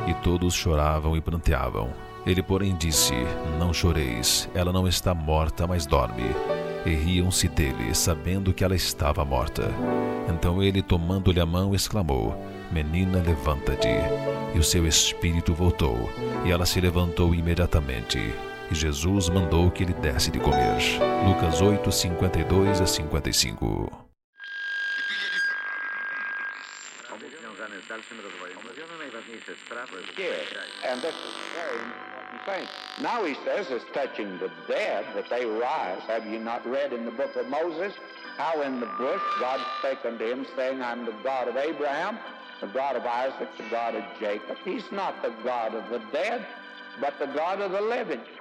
e todos choravam e pranteavam. Ele, porém, disse: Não choreis, ela não está morta, mas dorme. E riam-se dele, sabendo que ela estava morta. Então ele, tomando-lhe a mão, exclamou: Menina, levanta-te. E o seu espírito voltou, e ela se levantou imediatamente. E Jesus mandou que lhe desse de comer. Lucas 8, 52 a 55. And this is very important thing. Now he says, as touching the dead, that they rise. Have you not read in the book of Moses how in the bush God spake unto him, saying, I'm the God of Abraham, the God of Isaac, the God of Jacob. He's not the God of the dead, but the God of the living.